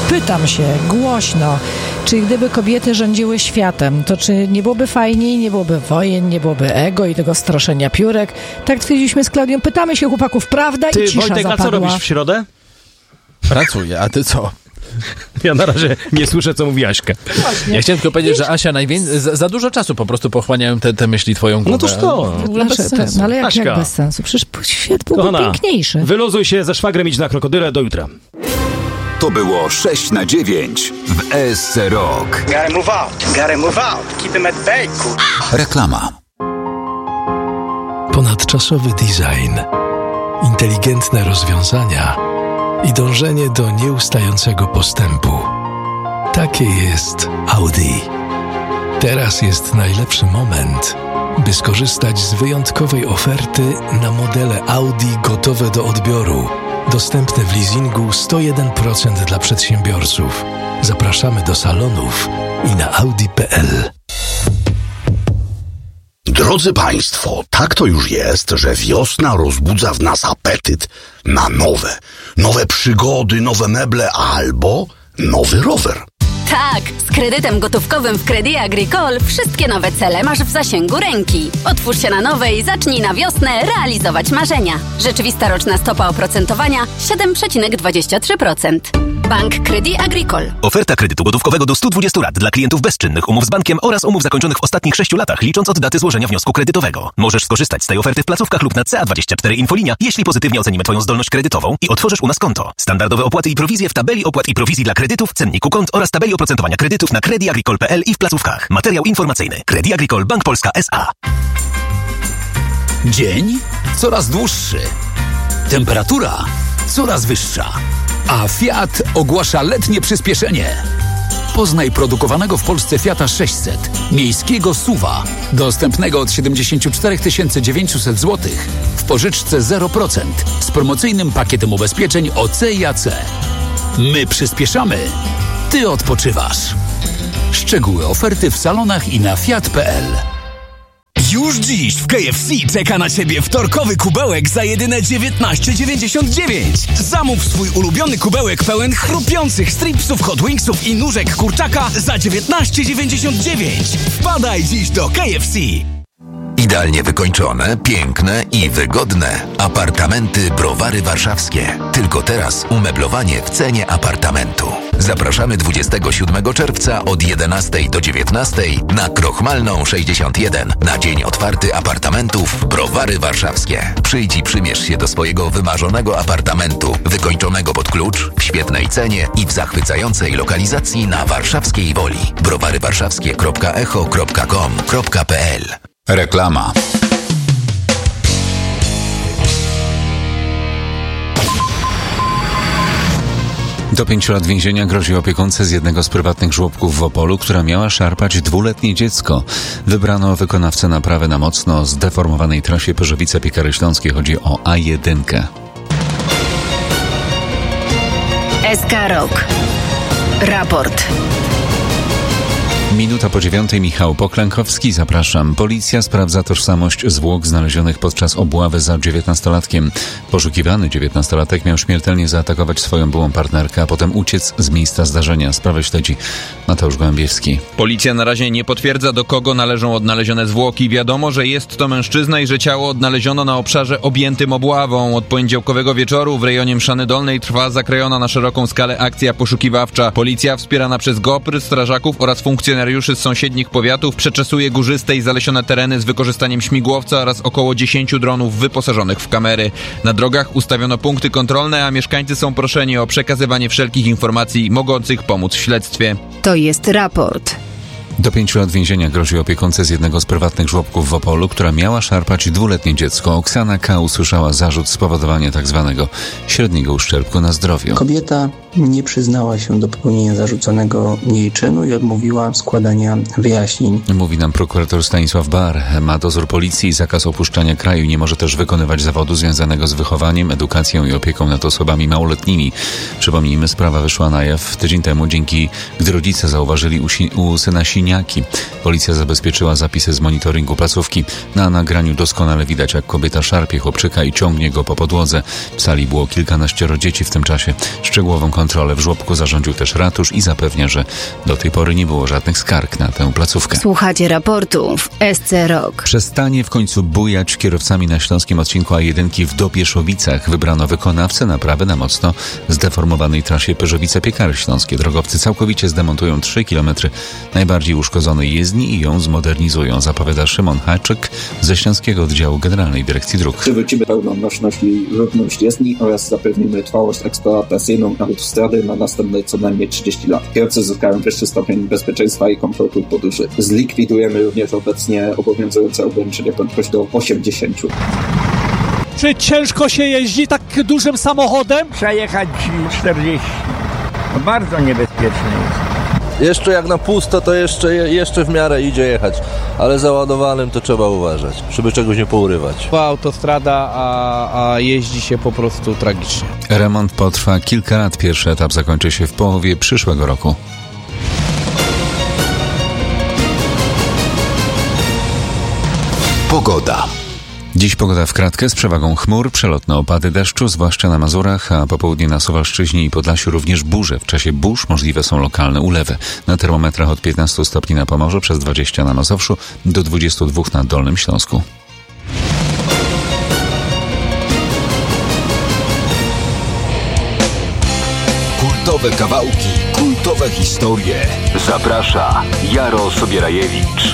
Pytam się głośno, czy gdyby kobiety rządziły światem, to czy nie byłoby fajniej, nie byłoby wojen, nie byłoby ego i tego stroszenia piórek? Tak twierdziliśmy z Klaudią. Pytamy się chłopaków, prawda? I cisza Wojtek, zapadła. a co robisz w środę? Pracuję, a ty co? Ja na razie nie słyszę, co mówi Aśka. Ja chciałem tylko powiedzieć, że Asia za dużo czasu po prostu pochłaniają te myśli twoją głowę. No toż to. W ogóle bez sensu. No ale jak Aśka. bez sensu? Przecież świat byłby Kochana, piękniejszy. wyluzuj się, ze szwagrem idź na krokodyle, do jutra. To było 6/9 w ESC Rock. Gotta move out. Keep him at bay. Reklama. Ponadczasowy design, inteligentne rozwiązania i dążenie do nieustającego postępu. Takie jest Audi. Teraz jest najlepszy moment, by skorzystać z wyjątkowej oferty na modele Audi gotowe do odbioru. Dostępne w leasingu 101% dla przedsiębiorców. Zapraszamy do salonów i na audi.pl. Drodzy Państwo, tak to już jest, że wiosna rozbudza w nas apetyt na nowe przygody, nowe meble albo nowy rower. Tak, z kredytem gotówkowym w Crédit Agricole wszystkie nowe cele masz w zasięgu ręki. Otwórz się na nowe i zacznij na wiosnę realizować marzenia. Rzeczywista roczna stopa oprocentowania 7,23%. Bank Crédit Agricole. Oferta kredytu gotówkowego do 120 lat dla klientów bezczynnych, umów z bankiem oraz umów zakończonych w ostatnich 6 latach, licząc od daty złożenia wniosku kredytowego. Możesz skorzystać z tej oferty w placówkach lub na CA24 Infolinia, jeśli pozytywnie ocenimy Twoją zdolność kredytową i otworzysz u nas konto. Standardowe opłaty i prowizje w tabeli opłat i prowizji dla kredytów, cenniku kont oraz tabeli oprocentowania kredytów na creditagricole.pl i w placówkach. Materiał informacyjny. Crédit Agricole Bank Polska S.A. Dzień coraz dłuższy. Temperatura coraz wyższa. A Fiat ogłasza letnie przyspieszenie. Poznaj produkowanego w Polsce Fiata 600, miejskiego SUV-a, dostępnego od 74 900 zł, w pożyczce 0%, z promocyjnym pakietem ubezpieczeń OC i AC. My przyspieszamy, ty odpoczywasz. Szczegóły oferty w salonach i na fiat.pl. Już dziś w KFC czeka na Ciebie wtorkowy kubełek za jedyne 19,99. Zamów swój ulubiony kubełek pełen chrupiących stripsów, hot wingsów i nóżek kurczaka za 19,99. Wpadaj dziś do KFC. Idealnie wykończone, piękne i wygodne. Apartamenty Browary Warszawskie. Tylko teraz umeblowanie w cenie apartamentu. Zapraszamy 27 czerwca od 11 do 19 na Krochmalną 61 na dzień otwarty apartamentów Browary Warszawskie. Przyjdź i przymierz się do swojego wymarzonego apartamentu, wykończonego pod klucz, w świetnej cenie i w zachwycającej lokalizacji na warszawskiej Woli. browarywarszawskie.echo.com.pl. Reklama. Do 5 lat więzienia grozi opiekunce z jednego z prywatnych żłobków w Opolu, która miała szarpać 2-letnie dziecko. Wybrano wykonawcę naprawy na mocno zdeformowanej trasie Pyrzowice-Piekary Śląskie. Chodzi o A1. SK Rock. Raport. Minuta po 9. Michał Poklękowski, zapraszam. Policja sprawdza tożsamość zwłok znalezionych podczas obławy za 19-latkiem. Poszukiwany 19-latek miał śmiertelnie zaatakować swoją byłą partnerkę, a potem uciec z miejsca zdarzenia. Sprawę śledzi Mateusz Gołębiewski. Policja na razie nie potwierdza, do kogo należą odnalezione zwłoki. Wiadomo, że jest to mężczyzna i że ciało odnaleziono na obszarze objętym obławą. Od poniedziałkowego wieczoru w rejonie Mszany Dolnej trwa zakrojona na szeroką skalę akcja poszukiwawcza. Policja wspierana przez GOPR, strażaków oraz funkcjonariuszy z sąsiednich powiatów przeczesuje górzyste i zalesione tereny z wykorzystaniem śmigłowca oraz około 10 dronów wyposażonych w kamery. Na drogach ustawiono punkty kontrolne, a mieszkańcy są proszeni o przekazywanie wszelkich informacji mogących pomóc w śledztwie. To jest raport. Do 5 lat więzienia grozi opiekunce z jednego z prywatnych żłobków w Opolu, która miała szarpać 2-letnie dziecko. Oksana K. usłyszała zarzut spowodowania tzw. średniego uszczerbku na zdrowiu. Kobieta nie przyznała się do popełnienia zarzuconego jej czynu i odmówiła składania wyjaśnień. Mówi nam prokurator Stanisław Bar. Ma dozór policji i zakaz opuszczania kraju. Nie może też wykonywać zawodu związanego z wychowaniem, edukacją i opieką nad osobami małoletnimi. Przypomnijmy, sprawa wyszła na jaw tydzień temu, gdy rodzice zauważyli u syna siniaki. Policja zabezpieczyła zapisy z monitoringu placówki. Na nagraniu doskonale widać, jak kobieta szarpie chłopczyka i ciągnie go po podłodze. W sali było kilkanaścioro dzieci w tym czasie. Szczegółową kontrolę w żłobku zarządził też ratusz i zapewnia, że do tej pory nie było żadnych skarg na tę placówkę. Słuchacie raportu w SC Rock. Przestanie w końcu bujać kierowcami na śląskim odcinku A1 w Dopieszowicach. Wybrano wykonawcę naprawy na mocno zdeformowanej trasie Pyrzowice-Piekary Śląskie. Drogowcy całkowicie zdemontują 3 km najbardziej uszkodzonej jezdni i ją zmodernizują, zapowiada Szymon Haczyk ze Śląskiego Oddziału Generalnej Dyrekcji Dróg. Przywrócimy pełną nośność i równość jezdni oraz zapewnimy trwałość eksploatacyjną autostrady na następne co najmniej 30 lat. Kierowcy zyskają wyższy stopień bezpieczeństwa i komfortu podróży. Zlikwidujemy również obecnie obowiązujące ograniczenie prędkości do 80. Czy ciężko się jeździ tak dużym samochodem? Przejechać 40. No bardzo niebezpieczne jest. Jeszcze jak na pusto, to jeszcze w miarę idzie jechać, ale załadowanym to trzeba uważać, żeby czegoś nie pourywać. Autostrada, a jeździ się po prostu tragicznie. Remont potrwa kilka lat. Pierwszy etap zakończy się w połowie przyszłego roku. Pogoda. Dziś pogoda w kratkę z przewagą chmur, przelotne opady deszczu, zwłaszcza na Mazurach, a po południu na Suwalszczyźnie i Podlasiu również burze. W czasie burz możliwe są lokalne ulewy. Na termometrach od 15 stopni na Pomorzu, przez 20 na Mazowszu, do 22 na Dolnym Śląsku. Kultowe kawałki, kultowe historie. Zaprasza Jaro Sobierajewicz.